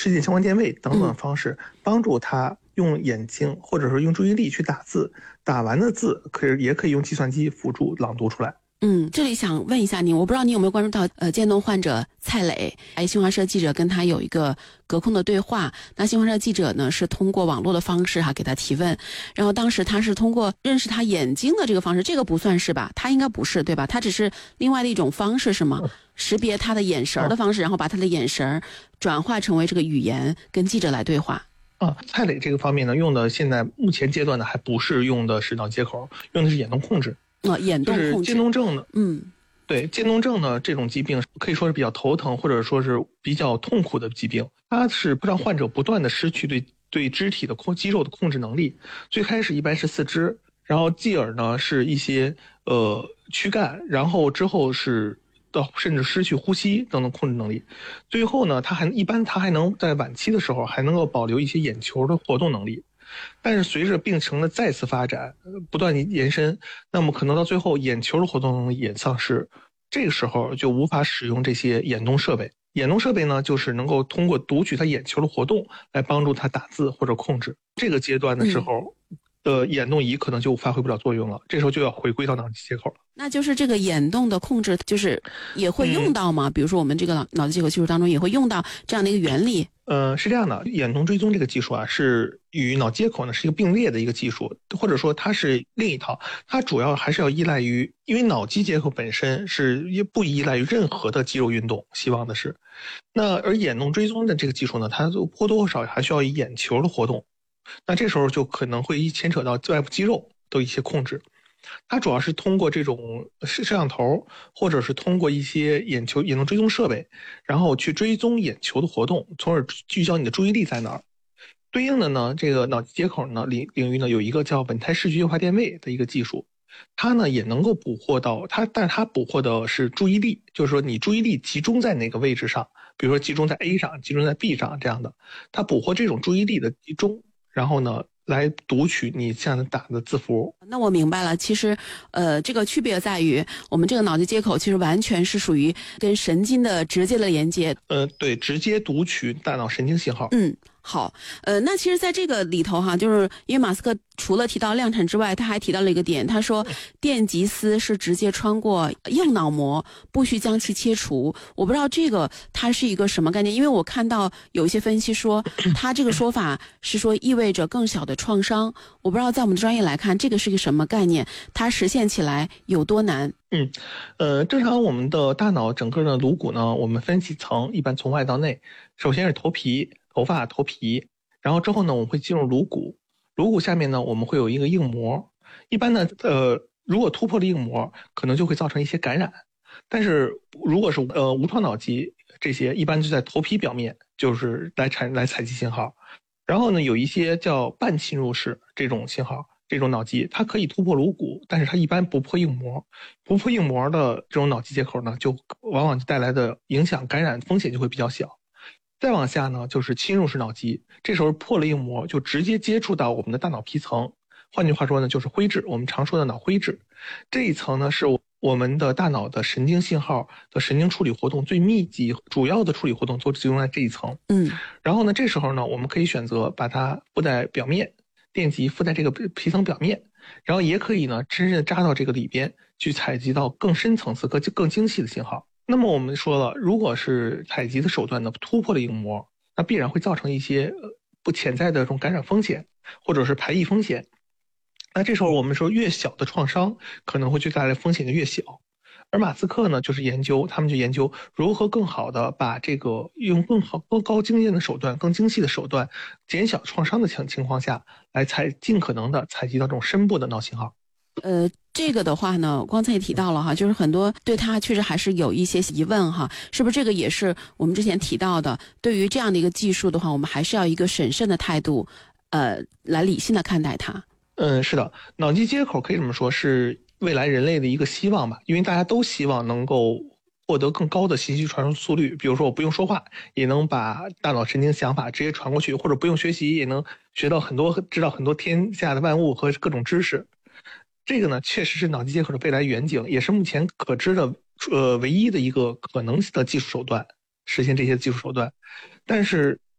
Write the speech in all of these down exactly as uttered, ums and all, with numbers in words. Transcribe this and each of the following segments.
视线相关电位等等方式，帮助他用眼睛或者说用注意力去打字，打完的字可以也可以用计算机辅助朗读出来。 嗯，这里想问一下您，我不知道你有没有关注到，呃，渐冻患者蔡磊，哎，新华社记者跟他有一个隔空的对话。那新华社记者呢是通过网络的方式哈给他提问，然后当时他是通过认识他眼睛的这个方式，这个不算是吧？他应该不是对吧？他只是另外的一种方式是吗？识别他的眼神的方式，然后把他的眼神转化成为这个语言，跟记者来对话。 啊，蔡磊这个方面呢，用的现在目前阶段呢，还不是用的是脑接口，用的是眼动控制。 啊，眼动控制。 就是渐冻症呢， 嗯， 对，渐冻症呢这种疾病可以说是比较头疼，或者说是比较痛苦的疾病。它是让患者不断的失去对对肢体的控肌肉的控制能力。最开始一般是四肢，然后继而呢是一些呃躯干，然后之后是到甚至失去呼吸等等控制能力。最后呢，它还一般它还能在晚期的时候还能够保留一些眼球的活动能力。但是随着病程的再次发展，不断延伸，那么可能到最后眼球的活动能力也丧失，这个时候就无法使用这些眼动设备。眼动设备呢，就是能够通过读取他眼球的活动来帮助他打字或者控制。这个阶段的时候，嗯、呃，眼动仪可能就发挥不了作用了，这时候就要回归到脑机接口了。 那就是这个眼动的控制，就是也会用到吗？嗯、比如说我们这个脑脑机接口技术当中也会用到这样的一个原理。 呃，是这样的，眼动追踪这个技术啊，是与脑接口呢是一个并列的一个技术，或者说它是另一套，它主要还是要依赖于，因为脑机接口本身是也不依赖于任何的肌肉运动，希望的是，那而眼动追踪的这个技术呢，它或多或少还需要以眼球的活动，那这时候就可能会牵扯到外部肌肉的一些控制。它主要是通过这种摄像头，或者是通过一些眼球眼动追踪设备，然后去追踪眼球的活动，从而聚焦你的注意力在哪儿。对应的呢，这个脑机接口呢领领域呢有一个叫稳态视觉优化电位的一个技术，它呢也能够捕获到它，但是它捕获的是注意力，就是说你注意力集中在哪个位置上，比如说集中在 A 上，集中在 B 上这样的，它捕获这种注意力的集中，然后呢来读取你现在打的字符。 那我明白了，其实呃这个区别在于我们这个脑机接口其实完全是属于跟神经的直接的连接。 呃对，直接读取大脑神经信号。 嗯，好，呃，那其实在这个里头哈，就是因为马斯克除了提到量产之外，他还提到了一个点，他说电极丝是直接穿过硬脑膜，不需将其切除。我不知道这个它是一个什么概念，因为我看到有一些分析说，他这个说法是说意味着更小的创伤。我不知道在我们的专业来看，这个是一个什么概念？它实现起来有多难？ 嗯，呃，正常我们的大脑整个的颅骨呢，我们分几层，一般从外到内，首先是头皮。头发、头皮，然后之后呢，我们会进入颅骨，颅骨下面呢，我们会有一个硬膜。一般呢，呃，如果突破了硬膜，可能就会造成一些感染。但是如果是呃无创脑机这些，一般就在头皮表面，就是来产来采集信号。然后呢，有一些叫半侵入式这种信号，这种脑机它可以突破颅骨，但是它一般不破硬膜。不破硬膜的这种脑机接口呢，就往往带来的影响感染风险就会比较小。再往下呢，就是侵入式脑机，这时候破了硬膜，就直接接触到我们的大脑皮层。换句话说呢，就是灰质，我们常说的脑灰质。这一层呢，是我们的大脑的神经信号的神经处理活动最密集，主要的处理活动都集中在这一层。 嗯， 然后呢，这时候呢，我们可以选择把它附在表面，电极附在这个皮层表面，然后也可以呢，真正扎到这个里边去采集到更深层次、更更精细的信号。那么我们说了，如果是采集的手段呢突破了硬膜，那必然会造成一些不潜在的这种感染风险，或者是排异风险。那这时候我们说越小的创伤可能会去带来风险就越小。而马斯克呢，就是研究，他们就研究如何更好的把这个用更好、更高精尖的手段、更精细的手段，减小创伤的情情况下来采尽可能的采集到这种深部的脑信号。 呃，这个的话呢，刚才也提到了哈，就是很多对他确实还是有一些疑问哈，是不是这个也是我们之前提到的？对于这样的一个技术的话，我们还是要一个审慎的态度，呃，来理性的看待它。 嗯，是的，脑机接口可以这么说，是未来人类的一个希望吧，因为大家都希望能够获得更高的信息传输速率，比如说我不用说话也能把大脑神经想法直接传过去，或者不用学习也能学到很多，知道很多天下的万物和各种知识。这个呢，确实是脑机接口的未来远景，也是目前可知的呃唯一的一个可能的技术手段，实现这些技术手段。但是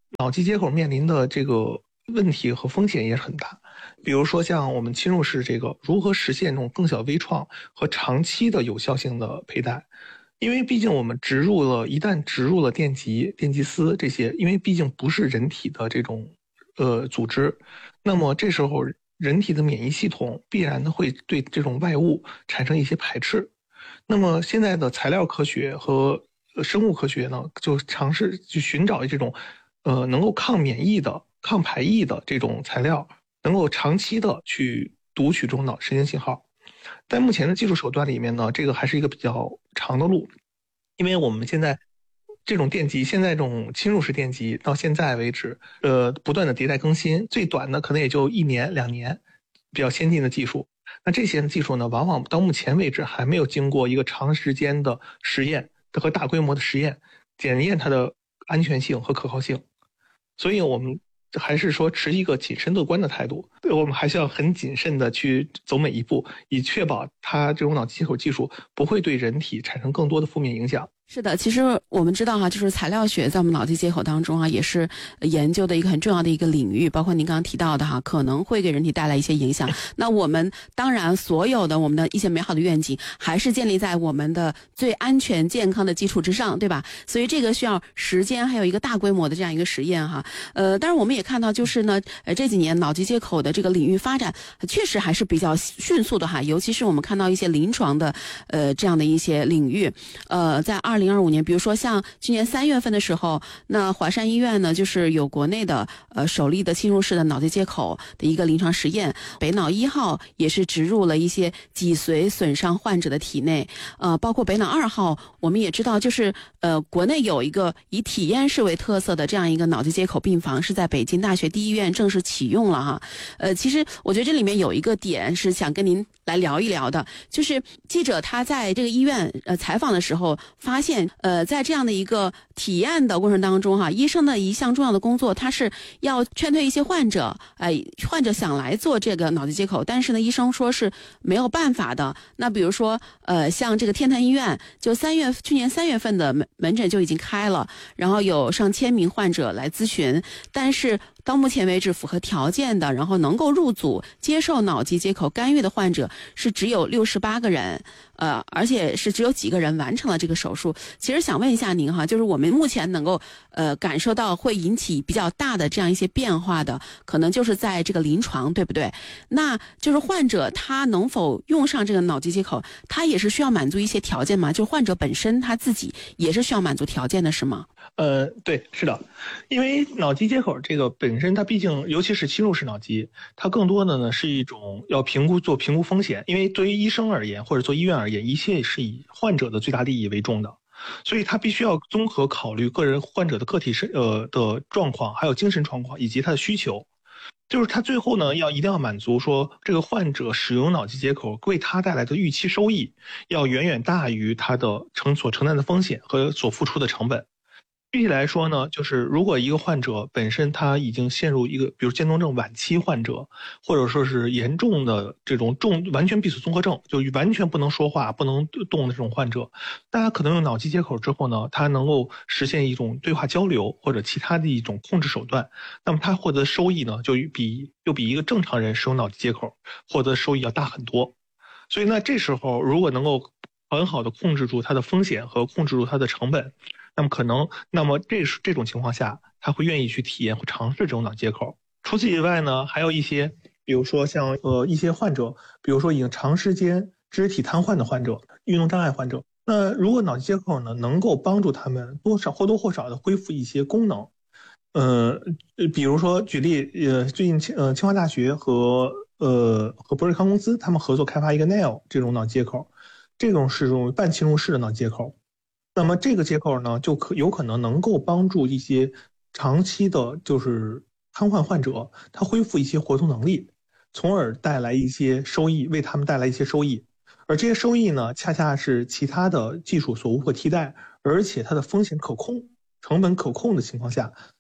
脑机接口面临的这个问题和风险也是很大。比如说像我们侵入式这个如何实现这种更小微创和长期的有效性的佩戴，因为毕竟我们植入了一旦植入了电极电极丝这些，因为毕竟不是人体的这种呃组织，那么这时候人体的免疫系统必然的会对这种外物产生一些排斥。那么现在的材料科学和生物科学呢，就尝试去寻找这种呃能够抗免疫的抗排异的这种材料，能够长期的去读取这种脑神经信号。在目前的技术手段里面呢，这个还是一个比较长的路，因为我们现在这种电极，现在这种侵入式电极到现在为止，呃，不断的迭代更新，最短的可能也就一年两年，比较先进的技术。那这些技术呢，往往到目前为止还没有经过一个长时间的实验和大规模的实验，检验它的安全性和可靠性。所以我们还是说持一个谨慎乐观的态度，我们还是要很谨慎的去走每一步，以确保它这种脑机接口技术不会对人体产生更多的负面影响。 是的，其实我们知道哈，就是材料学在我们脑机接口当中啊，也是研究的一个很重要的一个领域，包括您刚刚提到的哈，可能会给人体带来一些影响。那我们当然所有的我们的一些美好的愿景，还是建立在我们的最安全健康的基础之上，对吧？所以这个需要时间，还有一个大规模的这样一个实验哈。呃，但是我们也看到，就是呢，呃，这几年脑机接口的这个领域发展确实还是比较迅速的哈，尤其是我们看到一些临床的呃这样的一些领域，呃，在二。二零二五年，比如说像去年三月份的时候，那华山医院呢，就是有国内的呃首例的侵入式的脑机接口的一个临床实验，北脑一号也是植入了一些脊髓损伤患者的体内，呃，包括北脑二号，我们也知道，就是呃国内有一个以体验式为特色的这样一个脑机接口病房，是在北京大学第一医院正式启用了哈。呃，其实我觉得这里面有一个点是想跟您来聊一聊的，就是记者他在这个医院呃采访的时候发现。现呃，在这样的一个体验的过程当中哈，医生的一项重要的工作，他是要劝退一些患者，哎、呃，患者想来做这个脑机接口，但是呢，医生说是没有办法的。那比如说，呃，像这个天坛医院，就三月去年三月份的门门诊就已经开了，然后有上千名患者来咨询，但是到目前为止符合条件的，然后能够入组接受脑机接口干预的患者是只有六十八个人，呃，而且是只有几个人完成了这个手术。其实想问一下您哈，就是我们目前能够呃感受到会引起比较大的这样一些变化的，可能就是在这个临床，对不对？那就是患者他能否用上这个脑机接口，他也是需要满足一些条件吗？就是患者本身他自己也是需要满足条件的，是吗？ 呃，对，是的，因为脑机接口这个本身它毕竟，尤其是侵入式脑机，它更多的呢是一种要评估做评估风险，因为对于医生而言，或者做医院而言，一切是以患者的最大利益为重的，所以他必须要综合考虑个人患者的个体身呃的状况，还有精神状况以及他的需求。就是他最后呢，要一定要满足说，这个患者使用脑机接口为他带来的预期收益，要远远大于他的承所承担的风险和所付出的成本。具体来说呢，就是如果一个患者本身他已经陷入一个，比如渐冻症晚期患者，或者说是严重的这种重完全闭锁综合症，就完全不能说话、不能动的这种患者，大家可能用脑机接口之后呢，他能够实现一种对话交流或者其他的一种控制手段，那么他获得收益呢，就比就比一个正常人使用脑机接口获得收益要大很多。所以呢，这时候如果能够很好的控制住它的风险和控制住它的成本，那么可能，那么这这种情况下，他会愿意去体验或尝试这种脑接口。除此以外呢，还有一些，比如说像呃一些患者，比如说已经长时间肢体瘫痪的患者、运动障碍患者，那如果脑机接口呢能够帮助他们多少或多或少的恢复一些功能，呃，比如说举例，呃，最近清呃清华大学和呃和博士康公司他们合作开发一个 N E L 这种脑接口，这种是这种半侵入式的脑接口。那么这个接口呢，就可有可能能够帮助一些长期的，就是瘫痪患者，他恢复一些活动能力，从而带来一些收益，为他们带来一些收益。而这些收益呢，恰恰是其他的技术所无法替代，而且它的风险可控、成本可控的情况下，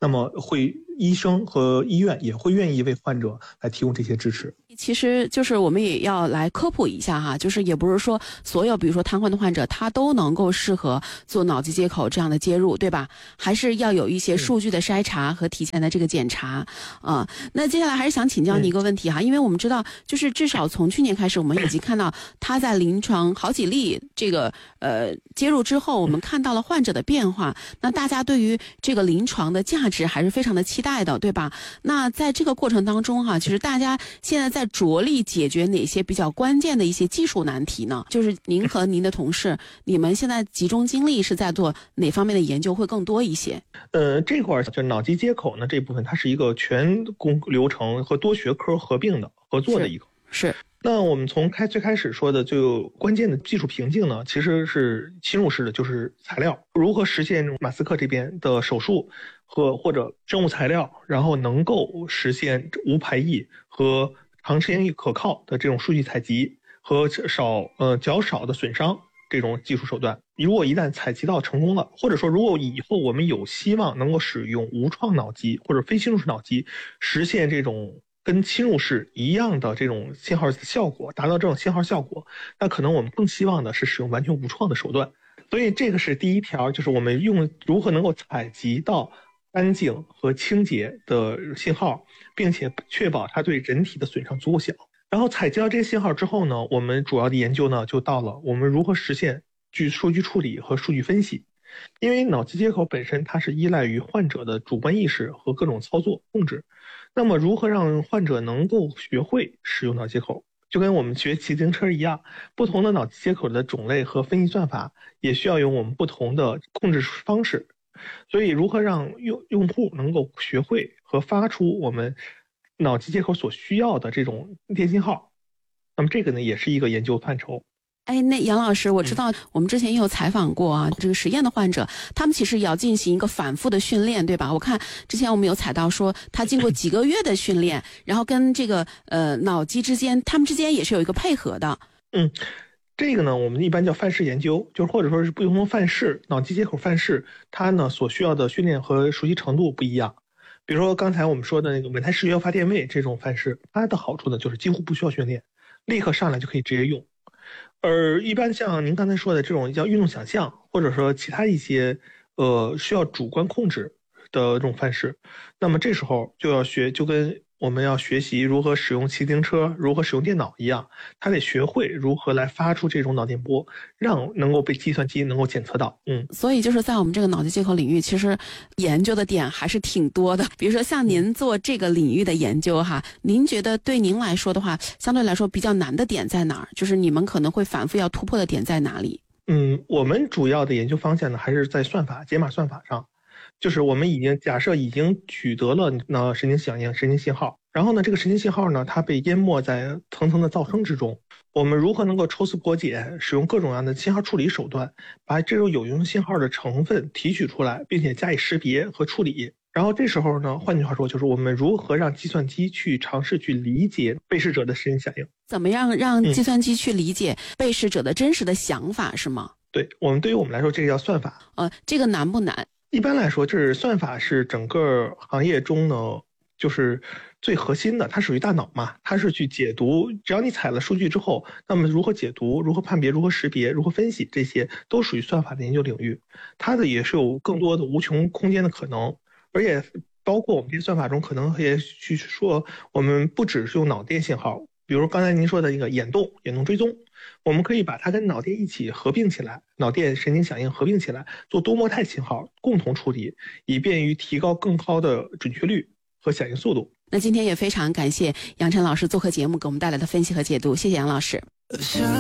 那么会医生和医院也会愿意为患者来提供这些支持。 其实就是我们也要来科普一下哈，就是也不是说所有比如说瘫痪的患者他都能够适合做脑机接口这样的接入，对吧？还是要有一些数据的筛查和提前的这个检查啊、呃。那接下来还是想请教你一个问题哈，因为我们知道就是至少从去年开始，我们已经看到他在临床好几例这个呃接入之后，我们看到了患者的变化，那大家对于这个临床的价值还是非常的期待的，对吧？那在这个过程当中哈，其实大家现在在着力解决哪些比较关键的一些技术难题呢？就是您和您的同事，你们现在集中精力是在做哪方面的研究会更多一些？ 呃，这块就是脑机接口呢这部分，它是一个全工流程和多学科合并的合作的一个。 是。是那我们从开最开始说的就关键的技术瓶颈呢，其实是侵入式的，就是材料如何实现马斯克这边的手术和或者生物材料，然后能够实现无排异和长时间可靠的这种数据采集和少呃较少的损伤这种技术手段。如果一旦采集到成功了，或者说如果以后我们有希望能够使用无创脑机或者非侵入式脑机实现这种跟侵入式一样的这种信号效果，达到这种信号效果，那可能我们更希望的是使用完全无创的手段。所以这个是第一条，就是我们用如何能够采集到干净和清洁的信号，并且确保它对人体的损伤足够小。然后采集到这些信号之后呢，我们主要的研究呢就到了我们如何实现据数据处理和数据分析。因为脑机接口本身它是依赖于患者的主观意识和各种操作控制，那么如何让患者能够学会使用脑接口，就跟我们学骑自行车一样，不同的脑机接口的种类和分析算法也需要有我们不同的控制方式。所以如何让用用户能够学会和发出我们脑机接口所需要的这种电信号，那么这个呢也是一个研究范畴。 哎，那杨老师，我知道我们之前也有采访过啊，这个实验的患者，他们其实也要进行一个反复的训练，对吧？我看之前我们有采到说，他经过几个月的训练，然后跟这个呃脑机之间，他们之间也是有一个配合的。 嗯，这个呢，我们一般叫范式研究，就是或者说是不同的范式，脑机接口范式，它呢所需要的训练和熟悉程度不一样。比如说刚才我们说的那个稳态视觉发电位这种范式，它的好处呢就是几乎不需要训练，立刻上来就可以直接用。而一般像您刚才说的这种叫运动想象，或者说其他一些呃需要主观控制的这种范式，那么这时候就要学，就跟我们要学习如何使用骑自行车，如何使用电脑一样，他得学会如何来发出这种脑电波，让能够被计算机能够检测到。嗯， 所以就是在我们这个脑机接口领域，其实研究的点还是挺多的。比如说像您做这个领域的研究哈，您觉得对您来说的话，相对来说比较难的点在哪儿？就是你们可能会反复要突破的点在哪里？ 嗯，我们主要的研究方向呢，还是在算法解码算法上。就是我们已经假设已经取得了呢神经响应、神经信号，然后呢这个神经信号呢它被淹没在层层的噪声之中，我们如何能够抽丝剥茧，使用各种各样的信号处理手段，把这种有用信号的成分提取出来，并且加以识别和处理。然后这时候呢，换句话说，就是我们如何让计算机去尝试去理解被试者的神经响应， 怎么样让计算机去理解被试者的真实的想法、嗯、是吗？ 对，我们对于我们来说，这个叫算法。 呃，这个难不难？ 一般来说，这算法是整个行业中呢，就是最核心的，它属于大脑嘛，它是去解读，只要你采了数据之后，那么如何解读、如何判别、如何识别、如何分析，这些都属于算法的研究领域。它的也是有更多的无穷空间的可能，而且包括我们这些算法中，可能也去说，我们不只是用脑电信号，比如刚才您说的那个眼动、眼动追踪，我们可以把它跟脑电一起合并起来，脑电神经响应合并起来，做多模态信号共同处理，以便于提高更高的准确率和响应速度。 那今天也非常感谢杨晨老师做客节目给我们带来的分析和解读，谢谢杨老师。